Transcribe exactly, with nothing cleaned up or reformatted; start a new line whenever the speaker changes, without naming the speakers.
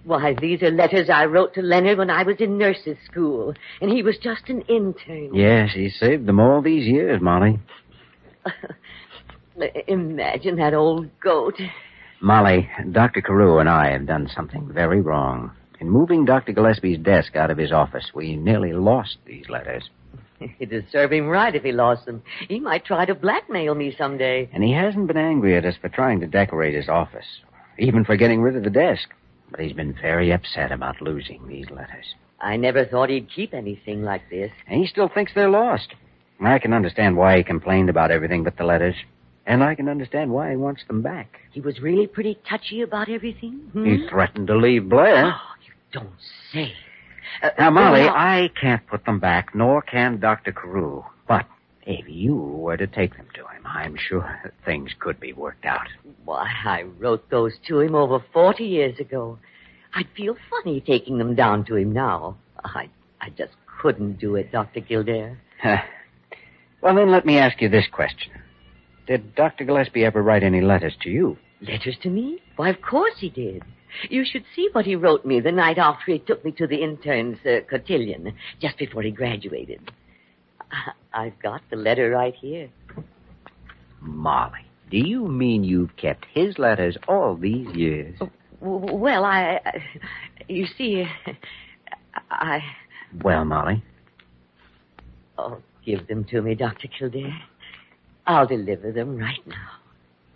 Why, these are letters I wrote to Leonard when I was in nurse's school, and he was just an intern.
Yes, he saved them all these years, Molly.
Imagine that old goat.
Molly, Doctor Carew and I have done something very wrong. In moving Doctor Gillespie's desk out of his office, we nearly lost these letters.
It'd serve him right if he lost them. He might try to blackmail me someday.
And he hasn't been angry at us for trying to decorate his office, even for getting rid of the desk. But he's been very upset about losing these letters.
I never thought he'd keep anything like this.
And he still thinks they're lost. I can understand why he complained about everything but the letters. And I can understand why he wants them back.
He was really pretty touchy about everything? Hmm?
He threatened to leave Blair.
Oh, you don't say.
Uh, now, Molly, well, I can't put them back, nor can Doctor Carew. But if you were to take them to him, I'm sure that things could be worked out.
Why, I wrote those to him over forty years ago. I'd feel funny taking them down to him now. I, I just couldn't do it, Doctor Kildare.
Well, then let me ask you this question. Did Doctor Gillespie ever write any letters to you?
Letters to me? Why, of course he did. You should see what he wrote me the night after he took me to the intern's uh, cotillion, just before he graduated. I- I've got the letter right here.
Molly, do you mean you've kept his letters all these years?
Oh, w- well, I... Uh, you see, I...
Well, Molly?
Oh, give them to me, Doctor Kildare. I'll deliver them right now.